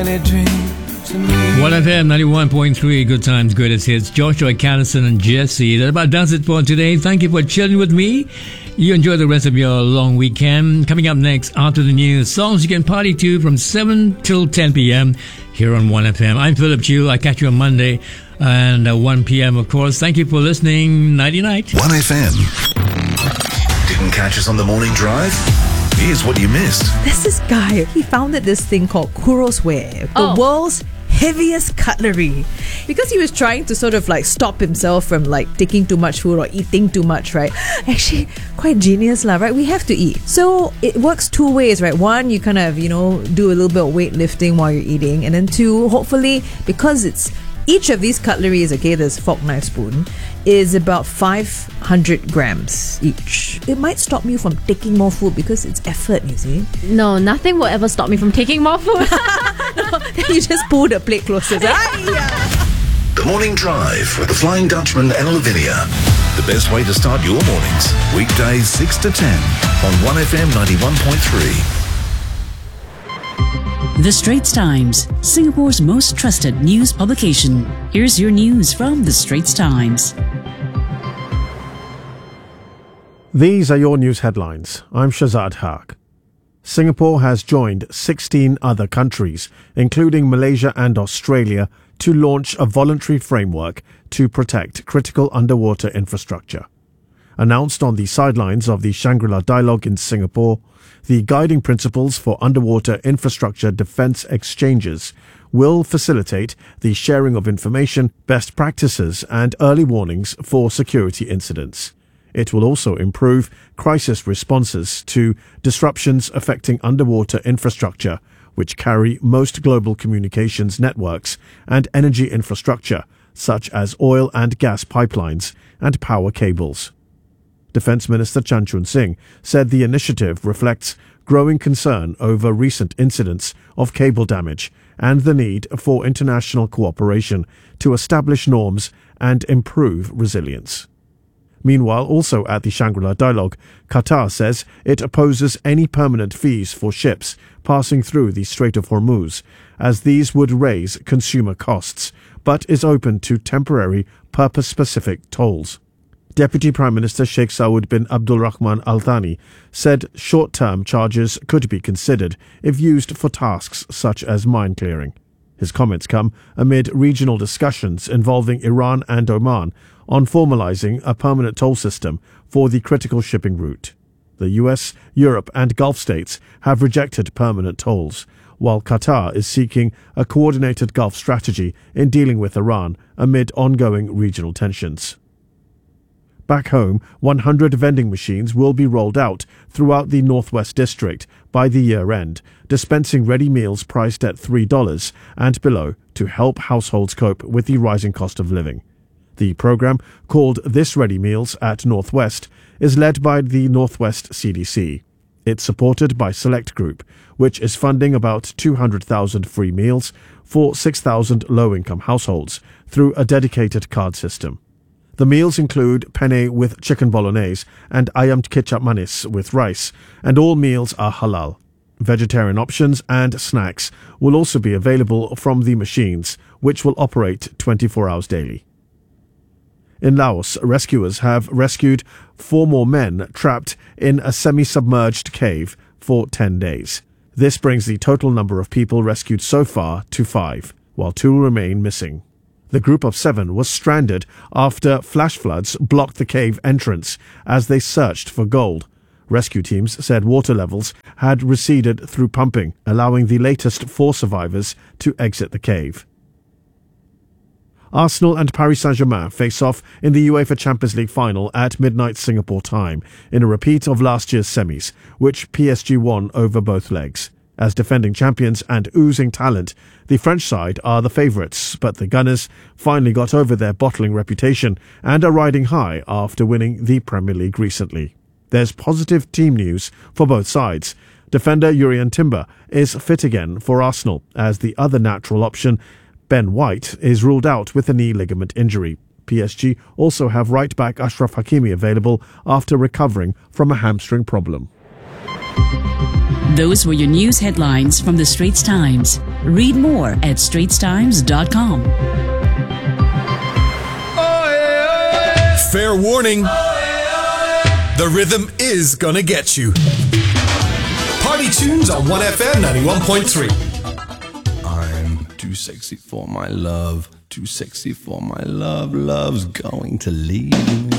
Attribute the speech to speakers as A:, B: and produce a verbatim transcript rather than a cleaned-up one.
A: one F M ninety-one point three, good times, greatest hits. Joshua Callison and Jesse. That about does it for today. Thank you for chilling with me. You enjoy the rest of your long weekend. Coming up next, after the news, songs you can party to from seven till ten p.m. here on one F M. I'm Philip Chiu. I catch you on Monday and uh, one p.m. of course. Thank you for listening. Nighty night.
B: one F M. Didn't catch us on the morning drive? Here's what you missed.
C: There's this guy. He founded this thing called Kuros Ware, the
D: Oh.
C: world's heaviest cutlery, because he was trying to sort of like stop himself from like taking too much food or eating too much, right? Actually, quite genius lah, right? We have to eat. So it works two ways, right? One, you kind of, you know, do a little bit of weightlifting while you're eating, and then two, hopefully, because it's each of these cutleries, okay, there's fork, knife, spoon, is about five hundred grams each. It might stop you from taking more food because it's effort, you see.
D: No, nothing will ever stop me from taking more food.
C: Then you just pull the plate closer.
B: The Morning Drive with the Flying Dutchman and Lavinia. The best way to start your mornings. Weekdays six to ten on one F M ninety-one point three.
E: The Straits Times, Singapore's most trusted news publication. Here's your news from The Straits Times.
F: These are your news headlines. I'm Shazad Haq. Singapore has joined sixteen other countries, including Malaysia and Australia, to launch a voluntary framework to protect critical underwater infrastructure. Announced on the sidelines of the Shangri-La Dialogue in Singapore, the guiding principles for underwater infrastructure defence exchanges will facilitate the sharing of information, best practices and early warnings for security incidents. It will also improve crisis responses to disruptions affecting underwater infrastructure, which carry most global communications networks and energy infrastructure, such as oil and gas pipelines and power cables. Defence Minister Chan Chun Sing said the initiative reflects growing concern over recent incidents of cable damage and the need for international cooperation to establish norms and improve resilience. Meanwhile, also at the Shangri-La Dialogue, Qatar says it opposes any permanent fees for ships passing through the Strait of Hormuz, as these would raise consumer costs, but is open to temporary, purpose-specific tolls. Deputy Prime Minister Sheikh Saud bin Abdul Rahman Al Thani said short-term charges could be considered if used for tasks such as mine clearing. His comments come amid regional discussions involving Iran and Oman on formalizing a permanent toll system for the critical shipping route. The U S, Europe and Gulf states have rejected permanent tolls, while Qatar is seeking a coordinated Gulf strategy in dealing with Iran amid ongoing regional tensions. Back home, one hundred vending machines will be rolled out throughout the Northwest District by the year end, dispensing ready meals priced at three dollars and below to help households cope with the rising cost of living. The program, called This Ready Meals at Northwest, is led by the Northwest C D C. It's supported by Select Group, which is funding about two hundred thousand free meals for six thousand low-income households through a dedicated card system. The meals include penne with chicken bolognese and ayam kicap manis with rice, and all meals are halal. Vegetarian options and snacks will also be available from the machines, which will operate twenty-four hours daily. In Laos, rescuers have rescued four more men trapped in a semi-submerged cave for ten days. This brings the total number of people rescued so far to five, while two remain missing. The group of seven was stranded after flash floods blocked the cave entrance as they searched for gold. Rescue teams said water levels had receded through pumping, allowing the latest four survivors to exit the cave. Arsenal and Paris Saint-Germain face off in the UEFA Champions League final at midnight Singapore time, in a repeat of last year's semis, which P S G won over both legs. As defending champions and oozing talent, the French side are the favourites, but the Gunners finally got over their bottling reputation and are riding high after winning the Premier League recently. There's positive team news for both sides. Defender Jurrien Timber is fit again for Arsenal, as the other natural option, Ben White, is ruled out with a knee ligament injury. P S G also have right-back Ashraf Hakimi available after recovering from a hamstring problem.
E: Those were your news headlines from the Straits Times. Read more at straits times dot com.
G: Fair warning. The rhythm is gonna get you. Party tunes on one F M ninety-one point three. I'm too sexy for my love. Too sexy for my love. Love's going to leave me.